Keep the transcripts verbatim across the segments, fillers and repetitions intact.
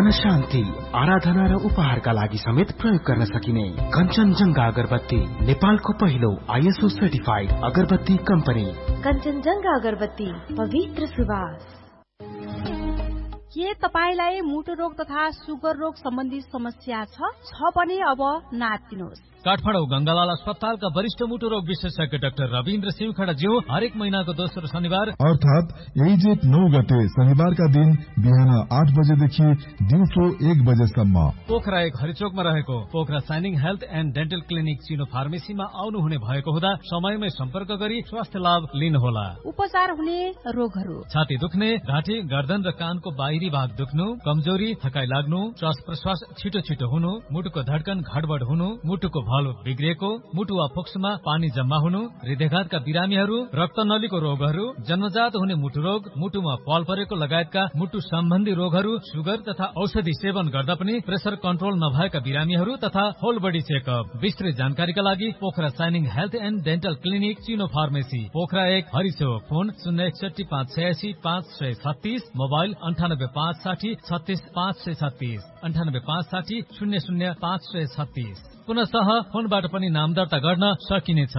मन शान्ति, आराधना र उपहारका लागि समेत प्रयोग गर्न सकिने कञ्चनजङ्घा अगरबत्ती, नेपालको पहिलो आइएसओ सर्टिफाइड अगरबत्ती कम्पनी। कञ्चनजङ्घा अगरबत्ती, पवित्र सुवास। के तपाईलाई मुटु रोग तथा सुगर रोग सम्बन्धी समस्या छ छ भने अब नाच्दिनुहोस्। काठमाडौँ गंगालाल अस्पतालका वरिष्ठ मुटु रोग विशेषज्ञ डाक्टर रविन्द्र सिंहखडाज्यू हरेक महिनाको दोस्रो शनिबार अर्थात यही जेठ नौ गते शनिबारका दिन बिहान आठ बजेदेखि दिउँसो एक बजेसम्म पोखरा एक हरिचोकमा रहेको Pokhara shining health and dental clinic चिनो फार्मेसीमा आउनुहुने भएको हुँदा समयमै सम्पर्क गरी स्वास्थ्य लाभ लिनुहोला। उपचार हुने रोगहरू: छाती दुख्ने, घाँटी, गर्दन र कानको बाहिरी भाग दुख्नु, कमजोरी, थकाइ लाग्नु, श्वास प्रश्वास छिटो छिटो हुनु, मुटुको धड्कन घडबड हुनु, मुटुको भलो बिग्रिएको, मुटु वा फोक्सोमा पानी जम्मा हुनु, हृदयघातका बिरामीहरू, रक्तनलीको रोगहरू, जन्मजात हुने मुटु रोग, मुटुमा पाल परेको लगायतका मुटु सम्बन्धी रोगहरू, सुगर तथा औषधि सेवन गर्दा पनि प्रेसर कन्ट्रोल नभएका बिरामीहरू तथा होल बडी चेकअप। विस्तृत जानकारीका लागि Pokhara shining health and dental clinic चिनो फार्मेसी, पोखरा एक हरिचोक। फोन शून्य एकसठी पाँच छयासी पाँच सय छत्तीस, मोबाइल अन्ठानब्बे पाँच साठी छत्तीस पाँच सय छत्तीस, अन्ठानब्बे पाँच साठी शून्य शून्य पाँच सय छत्तीस। पुनः फोनबाट पनि नाम दर्ता गर्न सकिनेछ।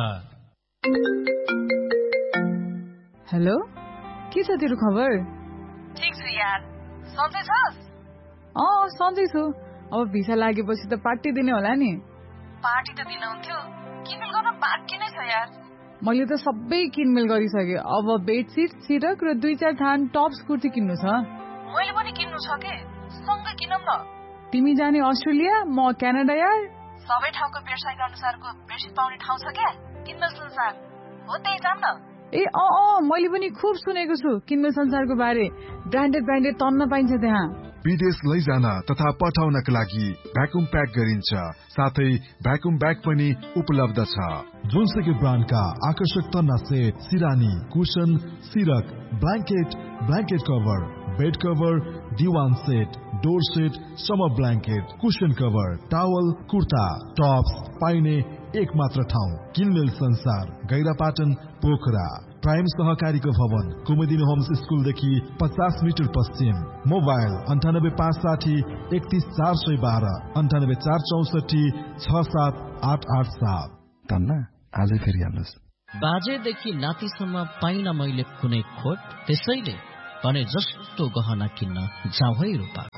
हेलो, के छ तेरो खबर? ठीक छु यार, सन्चै छस्? अँ सन्चै छु। अब भिसा लागेपछि त पार्टी दिने होला नि। पार्टी त दिनुहुन्थ्यो, किनमेल गर्न बाँकी नै छ यार। मैले त सबै किनमेल गरिसकेँ। अब बेडसिट, सिरक र दुई चार थान टप्स कुर्ती किन्नु छ। मैले पनि किन्नु छ के, सँगै किनौँ न। तिमी जाने अस्ट्रेलिया, म क्यानाडा यार। सबै ठाउँको वेबसाइट अनुसारको बेडसिट पाउने ठाउँ छ क्या, किनमेल संसार हो, त्यही जाम न। ए अँ अँ मैले पनि खुब सुनेको छु किनमेल संसारको बारे। ब्रान्डेड ब्रान्डेड तन्न पाइन्छ त्यहाँ। विदेश लैजान तथा पठाउनका लागि भ्याकुम प्याक गरिन्छ, साथै भ्याकुम ब्याग पनि उपलब्ध छ। जोनसुकै ब्रान्डका आकर्षक तन्ना set, सिरानी, cushion, सिरक, blanket, blanket cover, bed cover, दिवान set, door set, summer blanket, cushion cover, towel, kurta, Tops पाइने एक मात्र ठाउँ किनमेल संसार, गैरापाटन, पोखरा। प्राइम सहकारीको भवन, कुमुदिनी होम्स स्कुलदेखि पचास मिटर पश्चिम। मोबाइल अन्ठानब्बे पाँच साठी एकतिस चार सय बाह्र, अन्ठानब्बे चार चौसठी छ सात आठ आठ सात। तन्ना आजै फेरि हाल्नुहोस्। बाजेदेखि नातिसम्म पाइन मैले कुनै खोट, त्यसैले भने जस्तो गहना किन्न जाउँ है रूपाको।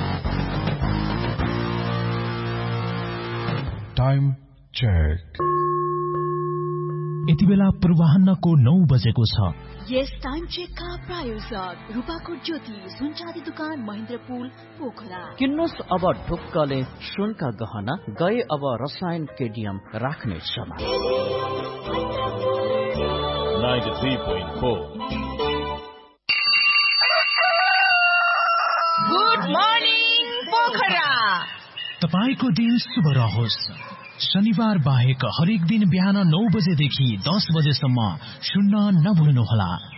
Time check. यति बेला पूर्वाह्नको नौ बजेको छ। यस टाइम चेकका प्रायोजक रूपाको ज्योति सुन चाँदी दुकान, महेन्द्रपुल, पोखरा। किन्नुहोस् अब ढुक्कले सुनका गहना, गए अब रसायन केडियम राख्ने समय। Good morning Pokhara. तपाईको दिन शुभ रहोस्। शनिबार बाहेक हरेक दिन बिहान नौ बजेदेखि दस बजेसम्म सुन्न नभुल्नुहोला।